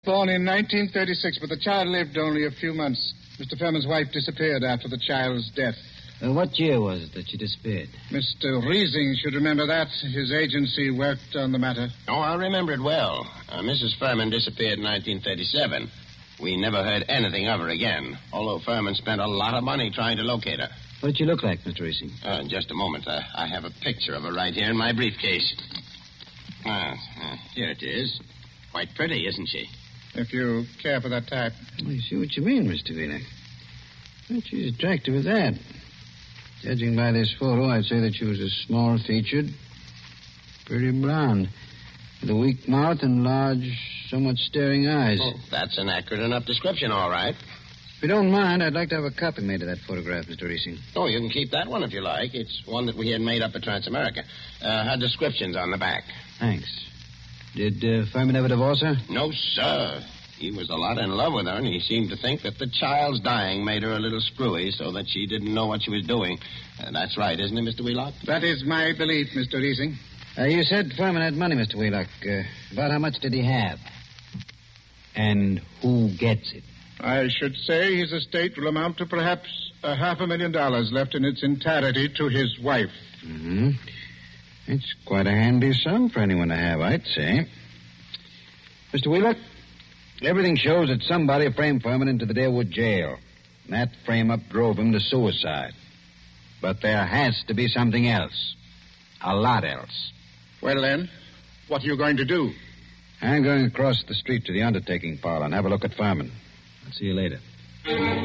Born in 1936, but the child lived only a few months. Mr. Furman's wife disappeared after the child's death. What year was it that she disappeared? Mr. Riesing should remember that. His agency worked on the matter. Oh, I remember it well. Mrs. Furman disappeared in 1937. We never heard anything of her again, although Furman spent a lot of money trying to locate her. What did she look like, Mr. Riesing? Just a moment. I have a picture of her right here in my briefcase. Here it is. Quite pretty, isn't she? If you care for that type. I see what you mean, Mr. Wheeler. But she's attractive as that. Judging by this photo, I'd say that she was a small-featured, pretty blonde, with a weak mouth and large, somewhat staring eyes. Oh, that's an accurate enough description, all right. If you don't mind, I'd like to have a copy made of that photograph, Mr. Riesing. Oh, you can keep that one if you like. It's one that we had made up at Transamerica. Her description's on the back. Thanks. Did Furman ever divorce her? No, sir. He was a lot in love with her, and he seemed to think that the child's dying made her a little screwy so that she didn't know what she was doing. That's right, isn't it, Mr. Wheelock? That is my belief, Mr. Riesing. You said Furman had money, Mr. Wheelock. About how much did he have? And who gets it? I should say his estate will amount to perhaps $500,000 left in its entirety to his wife. Mm-hmm. It's quite a handy sum for anyone to have, I'd say. Mr. Wheelock, everything shows that somebody framed Furman into the Deerwood jail. And that frame-up drove him to suicide. But there has to be something else. A lot else. Well, then, what are you going to do? I'm going across the street to the undertaking parlor and have a look at Furman. I'll see you later.